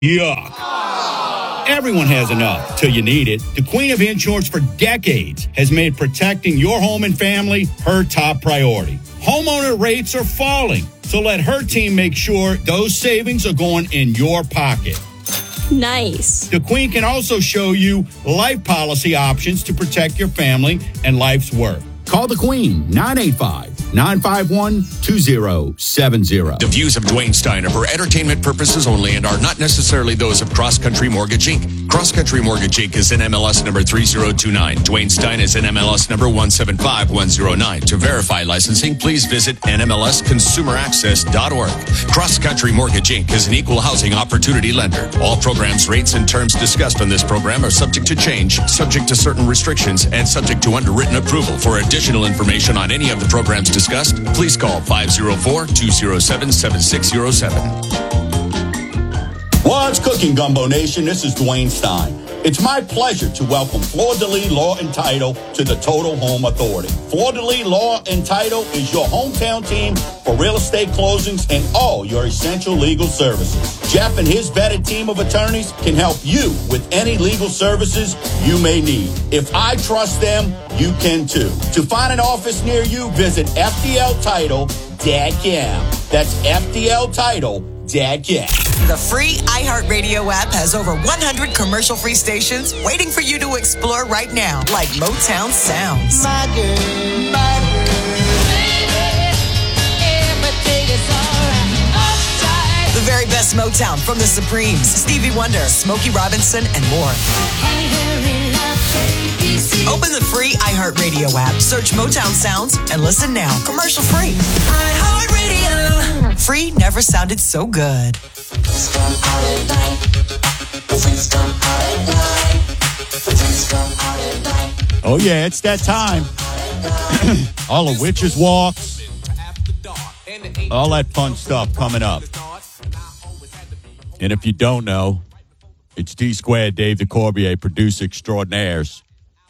Yuck. Everyone has enough till you need it. The Queen of Insurance for decades has made protecting your home and family her top priority. Homeowner rates are falling, so let her team make sure those savings are going in your pocket. Nice. The Queen can also show you life policy options to protect your family and life's work. Call the Queen, 985-951-2070. The views of Dwayne Stein are for entertainment purposes only and are not necessarily those of Cross Country Mortgage Inc. Cross Country Mortgage Inc. is NMLS number 3029. Dwayne Stein is NMLS number 175109. To verify licensing, please visit nmlsconsumeraccess.org. Cross Country Mortgage Inc. is an equal housing opportunity lender. All programs, rates, and terms discussed on this program are subject to change, subject to certain restrictions, and subject to underwritten approval. For additional information on any of the programs discussed, please call 504-207-7607. What's cooking, Gumbo Nation? This is Dwayne Stein. It's my pleasure to welcome Fleur de Lis Law and Title to the Total Home Authority. Fleur de Lis Law and Title is your hometown team for real estate closings and all your essential legal services. Jeff and his vetted team of attorneys can help you with any legal services you may need. If I trust them, you can too. To find an office near you, visit FDLtitle.com. That's FDLtitle.com. The free iHeartRadio app has over 100 commercial-free stations waiting for you to explore right now, like Motown Sounds. My girl, baby, everything is alright. Uptight. The very best Motown from the Supremes, Stevie Wonder, Smokey Robinson, and more. Open the free iHeartRadio app, search Motown Sounds, and listen now. Commercial-free. iHeartRadio. Free never sounded so good. Oh, yeah, it's that time. All the witches' walks, all that fun stuff coming up. And if you don't know, it's D-Squared, Dave DeCorbier, producer extraordinaire's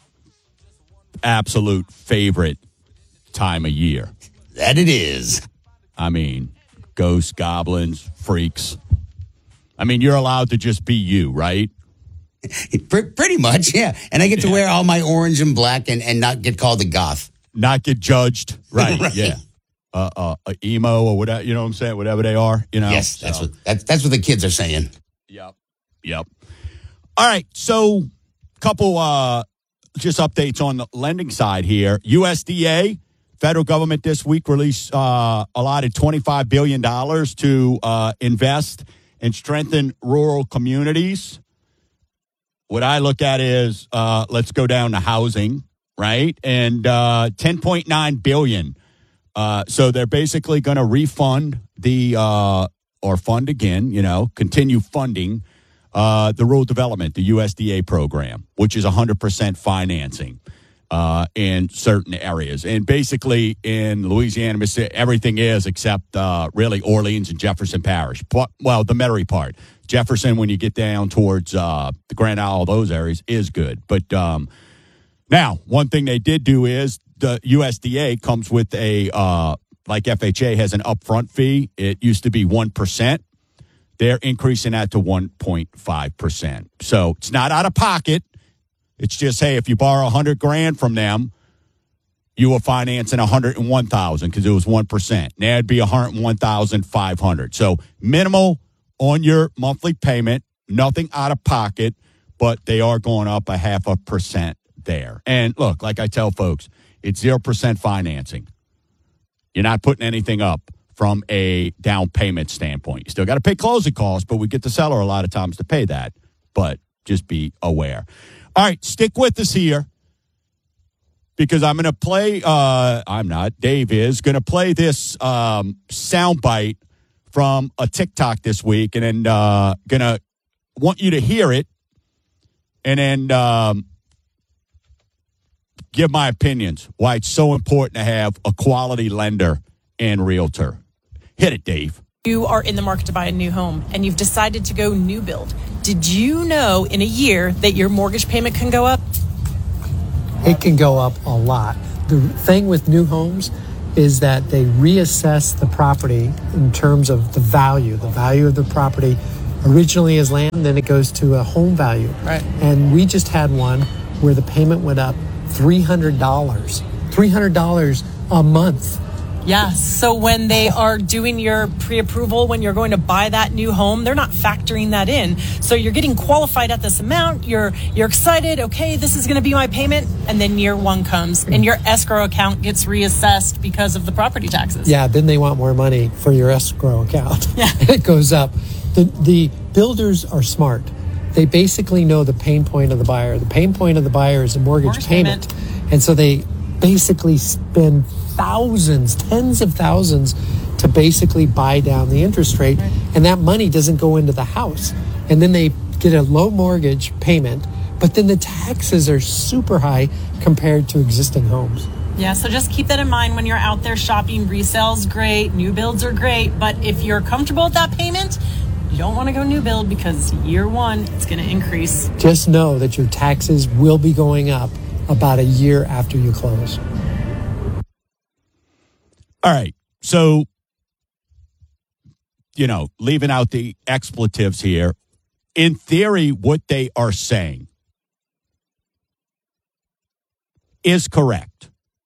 absolute favorite time of year. That it is. I mean, ghosts, goblins, freaks. I mean, you're allowed to just be you, right? Pretty much, yeah. And I get to wear all my orange and black and not get called a goth. Not get judged. Right, Right. Yeah. Emo or whatever, you know what I'm saying? Whatever they are, you know? Yes, that's what the kids are saying. Yep. All right, so couple just updates on the lending side here. USDA, federal government this week allotted $25 billion to invest and strengthen rural communities. What I look at is let's go down to housing, right? And $10.9 billion. So they're basically going to refund or fund again, continue funding the rural development, the USDA program, which is 100% financing in certain areas. And basically in Louisiana, Mississippi, everything is except really Orleans and Jefferson Parish. Well, the Metairie part. Jefferson, when you get down towards the Grand Isle, those areas, is good. But now, one thing they did do is the USDA comes with a, like FHA has an upfront fee. It used to be 1%. They're increasing that to 1.5%. So it's not out of pocket. It's just, hey, if you borrow $100,000 from them, you were financing $101,000 because it was 1%. Now it'd be $101,500. So minimal on your monthly payment, nothing out of pocket, but they are going up 0.5% there. And look, like I tell folks, it's 0% financing. You're not putting anything up from a down payment standpoint. You still got to pay closing costs, but we get the seller a lot of times to pay that. But just be aware. All right, stick with us here because I'm going to play, Dave is going to play this soundbite from a TikTok this week and then going to want you to hear it and then give my opinions, why it's so important to have a quality lender and realtor. Hit it, Dave. You are in the market to buy a new home and you've decided to go new build. Did you know in a year that your mortgage payment can go up? It can go up a lot. The thing with new homes is that they reassess the property in terms of the value. The value of the property originally as land, then it goes to a home value. Right. And we just had one where the payment went up $300 a month. Yes. So when they are doing your pre-approval, when you're going to buy that new home, they're not factoring that in. So you're getting qualified at this amount. You're excited. Okay, this is going to be my payment. And then year one comes and your escrow account gets reassessed because of the property taxes. Yeah, then they want more money for your escrow account. Yeah. It goes up. The builders are smart. They basically know the pain point of the buyer. The pain point of the buyer is a mortgage payment. And so they basically spend thousands, tens of thousands to basically buy down the interest rate. Right. And that money doesn't go into the house. And then they get a low mortgage payment, but then the taxes are super high compared to existing homes. Yeah, so just keep that in mind when you're out there shopping. Resale's great, new builds are great, but if you're comfortable with that payment, you don't want to go new build because year one, it's going to increase. Just know that your taxes will be going up about a year after you close. All right. So, leaving out the expletives here, in theory, what they are saying is correct.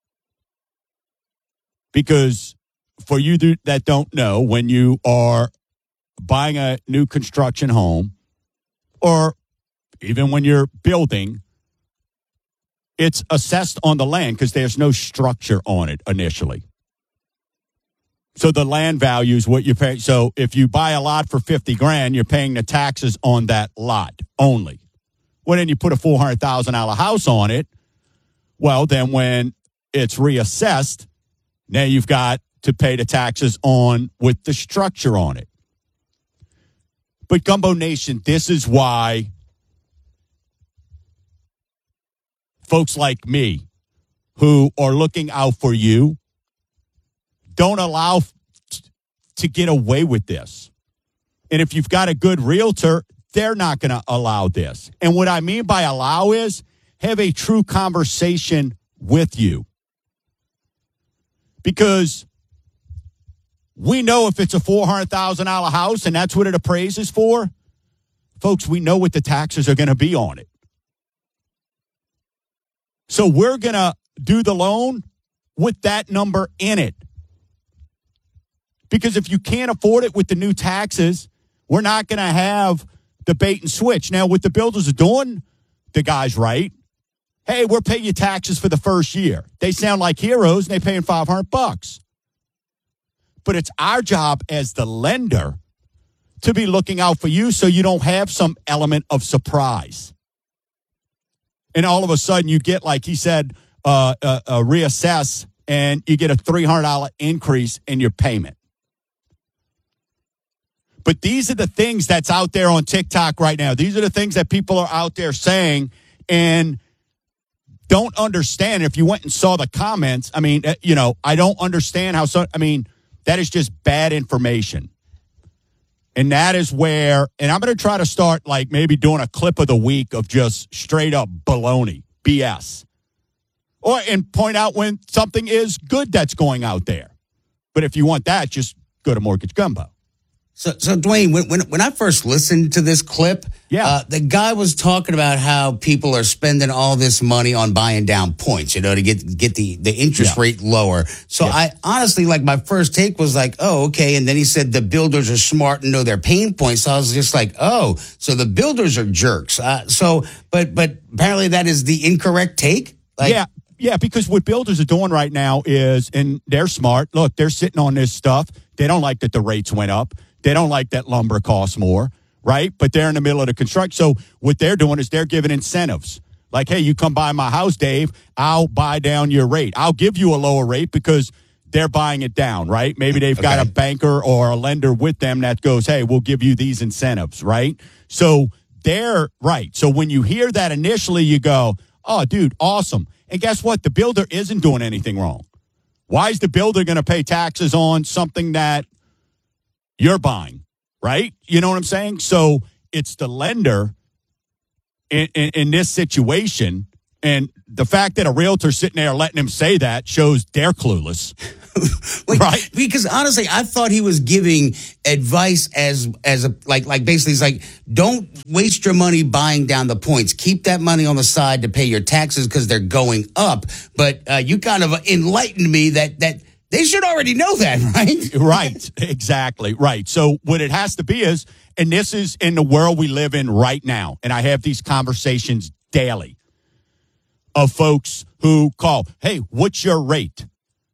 Because for you that don't know, when you are buying a new construction home, or even when you're building, it's assessed on the land because there's no structure on it initially. So the land value is what you pay. So if you buy a lot for $50,000, you're paying the taxes on that lot only. Well, then you put a $400,000 house on it. Well, then when it's reassessed, now you've got to pay the taxes on with the structure on it. But Gumbo Nation, this is why folks like me who are looking out for you don't allow to get away with this. And if you've got a good realtor, they're not going to allow this. And what I mean by allow is have a true conversation with you. Because we know if it's a $400,000 house and that's what it appraises for, folks, we know what the taxes are going to be on it. So we're going to do the loan with that number in it. Because if you can't afford it with the new taxes, we're not going to have the bait and switch. Now, what the builders are doing, the guy's right. Hey, we're paying you taxes for the first year. They sound like heroes, and they're paying $500. But it's our job as the lender to be looking out for you so you don't have some element of surprise. And all of a sudden you get, like he said, reassess, and you get a $300 increase in your payment. But these are the things that's out there on TikTok right now. These are the things that people are out there saying and don't understand. If you went and saw the comments, I mean, I don't understand how that is just bad information. And that is where, and I'm going to try to start like maybe doing a clip of the week of just straight up baloney, BS. And point out when something is good that's going out there. But if you want that, just go to Mortgage Gumbo. So Dwayne, when I first listened to this clip, the guy was talking about how people are spending all this money on buying down points, to get the interest rate lower. So I honestly, my first take was like, oh, okay. And then he said the builders are smart and know their pain points. So I was just like, oh, so the builders are jerks. But apparently that is the incorrect take. Yeah, because what builders are doing right now is, and they're smart. Look, they're sitting on this stuff. They don't like that the rates went up. They don't like that lumber costs more, right? But they're in the middle of the construction. So what they're doing is they're giving incentives. Like, hey, you come buy my house, Dave, I'll buy down your rate. I'll give you a lower rate because they're buying it down, right? Maybe they've got a banker or a lender with them that goes, hey, we'll give you these incentives, right? So they're right. So when you hear that initially, you go, oh, dude, awesome. And guess what? The builder isn't doing anything wrong. Why is the builder going to pay taxes on something that you're buying, right? You know what I'm saying? So it's the lender in this situation. And the fact that a realtor's sitting there letting him say that shows they're clueless. Right. Because honestly, I thought he was giving advice as a basically it's like, don't waste your money buying down the points. Keep that money on the side to pay your taxes because they're going up. But you kind of enlightened me that they should already know that, right? Right. Exactly. Right. So what it has to be is, and this is in the world we live in right now, and I have these conversations daily of folks who call, hey, what's your rate?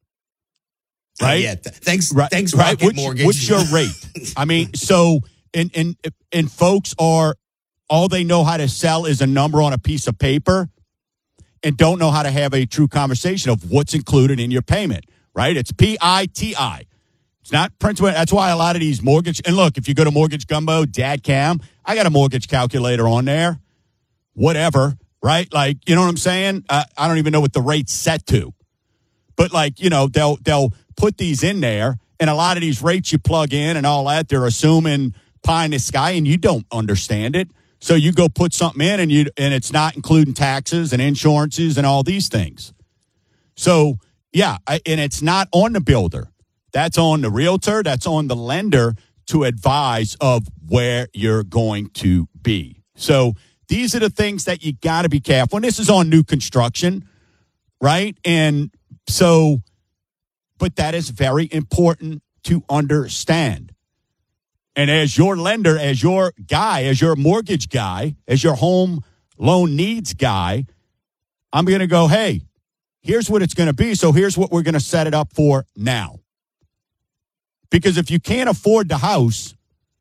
Right? Yeah. Thanks, right. Rocket Right. Mortgage. What's your rate? I mean, so, and folks are, all they know how to sell is a number on a piece of paper and don't know how to have a true conversation of what's included in your payment, right? It's PITI. It's not principal. That's why a lot of these mortgage, and look, if you go to Mortgage Gumbo, Dad Cam, I got a mortgage calculator on there, whatever, right? Like, you know what I'm saying? I don't even know what the rate's set to, but like, you know, they'll put these in there, and a lot of these rates you plug in and all that, they're assuming pie in the sky, and you don't understand it. So you go put something in, and it's not including taxes and insurances and all these things. So yeah, and it's not on the builder. That's on the realtor. That's on the lender to advise of where you're going to be. So these are the things that you got to be careful. And this is on new construction, right? And so, but that is very important to understand. And as your lender, as your guy, as your mortgage guy, as your home loan needs guy, I'm going to go, hey, here's what it's going to be. So here's what we're going to set it up for now. Because if you can't afford the house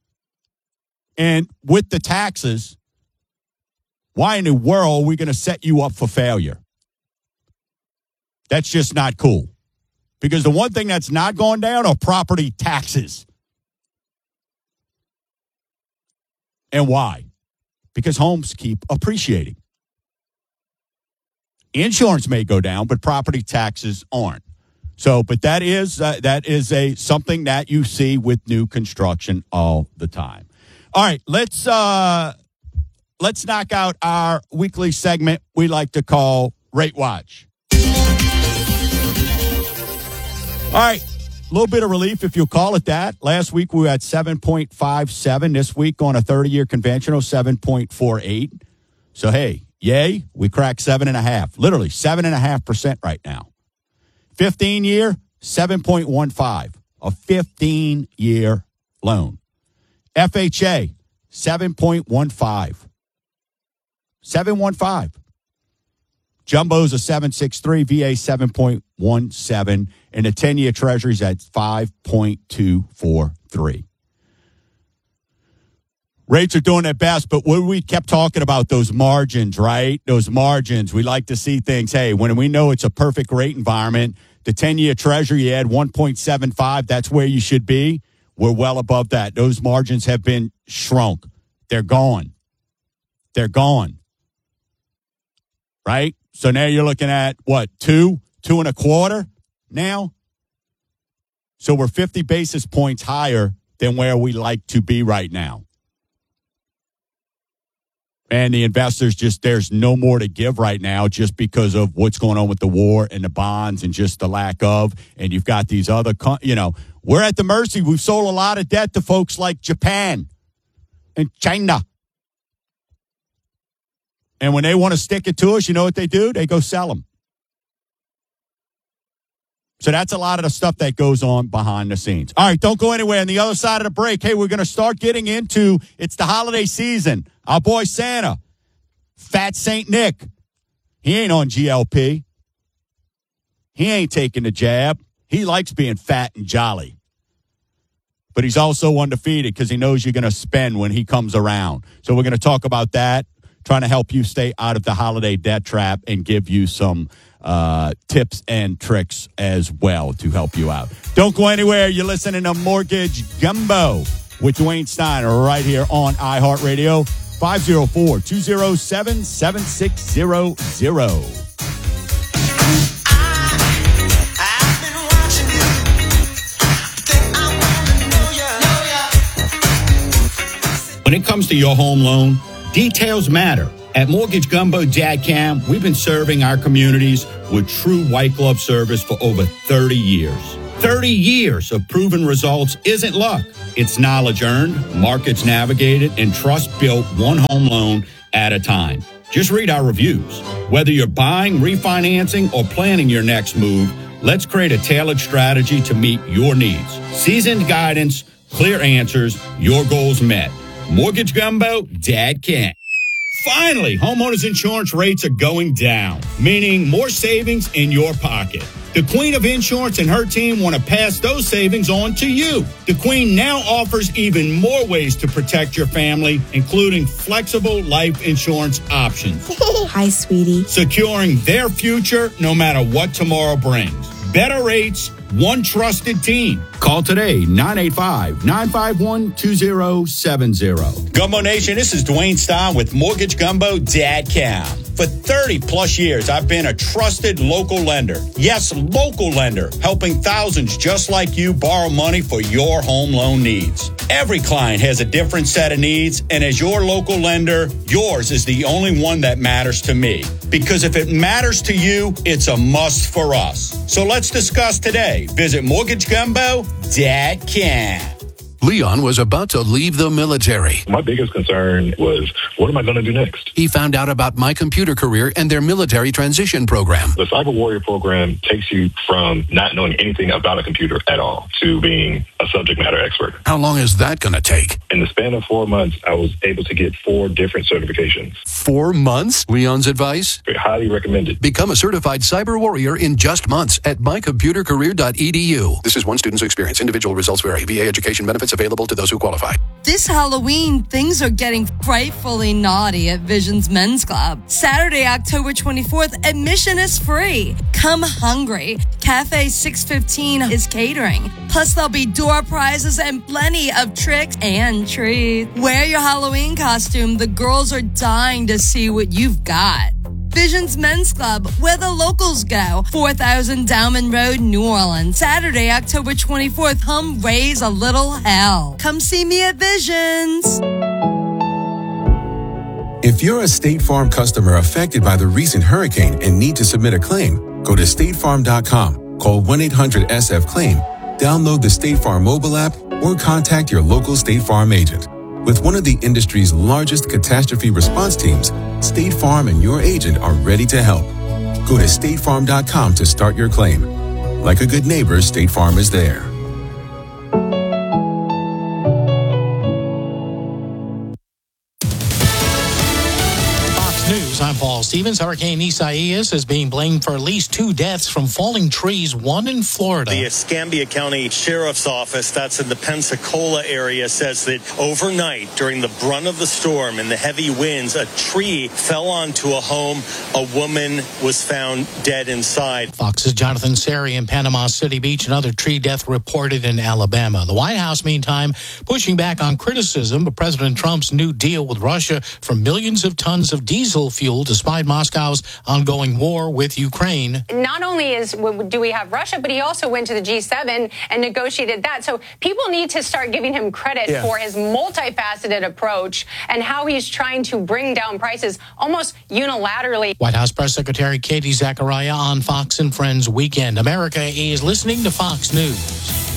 and with the taxes, why in the world are we going to set you up for failure? That's just not cool. Because the one thing that's not going down are property taxes. And why? Because homes keep appreciating. Insurance may go down, but property taxes aren't. So, but that is something that you see with new construction all the time. All right, let's knock out our weekly segment we like to call Rate Watch. All right, a little bit of relief if you'll call it that. Last week we were at 7.57. This week on a 30-year conventional, 7.48. So hey, yay, we cracked 7.5. Literally 7.5% right now. 15-year, 7.15, a 15-year loan. FHA, 7.15. 7.15. Jumbo's a 7.63, VA 7.17, and the 10-year Treasury's at 5.243. Rates are doing their best, but when we kept talking about those margins, right? Those margins, we like to see things. Hey, when we know it's a perfect rate environment, the 10-year Treasury, you had 1.75. That's where you should be. We're well above that. Those margins have been shrunk. They're gone. They're gone. Right? So now you're looking at, what, 2.25 now? So we're 50 basis points higher than where we like to be right now. And the investors there's no more to give right now just because of what's going on with the war and the bonds and just the lack of. And you've got these other, we're at the mercy. We've sold a lot of debt to folks like Japan and China. And when they want to stick it to us, you know what they do? They go sell them. So that's a lot of the stuff that goes on behind the scenes. All right, don't go anywhere. On the other side of the break, hey, we're going to start getting into, it's the holiday season. Our boy Santa, Fat St. Nick, he ain't on GLP. He ain't taking the jab. He likes being fat and jolly. But he's also undefeated because he knows you're going to spend when he comes around. So we're going to talk about that, trying to help you stay out of the holiday debt trap and give you some tips and tricks as well to help you out. Don't go anywhere. You're listening to Mortgage Gumbo with Dwayne Stein right here on iHeartRadio, 504-207-7600. When it comes to your home loan, details matter. At Mortgage Gumbo Dad Cam, we've been serving our communities with true white glove service for over 30 years. 30 years of proven results isn't luck. It's knowledge earned, markets navigated, and trust built one home loan at a time. Just read our reviews. Whether you're buying, refinancing, or planning your next move, let's create a tailored strategy to meet your needs. Seasoned guidance, clear answers, your goals met. Mortgage Gumbo, Dad can't. Finally, homeowners insurance rates are going down, meaning more savings in your pocket. The Queen of Insurance and her team want to pass those savings on to you. The Queen now offers even more ways to protect your family, including flexible life insurance options. Hi, sweetie. Securing their future no matter what tomorrow brings. Better rates, one trusted team. Call today, 985-951-2070. Gumbo Nation, this is Dwayne Stein with Mortgage Gumbo Dad Cam. For 30 plus years, I've been a trusted local lender. Yes, local lender, helping thousands just like you borrow money for your home loan needs. Every client has a different set of needs, and as your local lender, yours is the only one that matters to me. Because if it matters to you, it's a must for us. So let's discuss today. Visit Mortgage Gumbo, Dad Can. Leon was about to leave the military. My biggest concern was, what am I going to do next? He found out about My Computer Career and their military transition program. The Cyber Warrior program takes you from not knowing anything about a computer at all to being a subject matter expert. How long is that going to take? In the span of 4 months, I was able to get 4 different certifications. 4 months? Leon's advice? Highly recommended. Become a certified cyber warrior in just months at mycomputercareer.edu. This is one student's experience. Individual results vary. VA education benefits available to those who qualify. This Halloween, things are getting frightfully naughty at Visions Men's Club. Saturday, October 24th, admission is free. Come hungry. Cafe 615 is catering. Plus, there'll be door prizes and plenty of tricks and treats. Wear your Halloween costume. The girls are dying to see what you've got. Visions Men's Club, where the locals go. 4000 Dowman Road, New Orleans. Saturday, October 24th. Come raise a little hell. Come see me at Visions. If you're a State Farm customer affected by the recent hurricane and need to submit a claim, go to statefarm.com, call 1-800-SF-CLAIM, download the State Farm mobile app, or contact your local State Farm agent. With one of the industry's largest catastrophe response teams, State Farm and your agent are ready to help. Go to statefarm.com to start your claim. Like a good neighbor, State Farm is there. News. I'm Paul Stevens. Hurricane Isaias is being blamed for at least 2 deaths from falling trees, one in Florida. The Escambia County Sheriff's Office, that's in the Pensacola area, says that overnight during the brunt of the storm and the heavy winds, a tree fell onto a home. A woman was found dead inside. Fox's Jonathan Seri in Panama City Beach. Another tree death reported in Alabama. The White House, meantime, pushing back on criticism of President Trump's new deal with Russia for millions of tons of diesel fuel despite Moscow's ongoing war with Ukraine. Not only do we have Russia, but he also went to the G7 and negotiated that. So people need to start giving him credit for his multifaceted approach and how he's trying to bring down prices almost unilaterally. White House Press Secretary Katie Zachariah on Fox and Friends Weekend. America is listening to Fox News.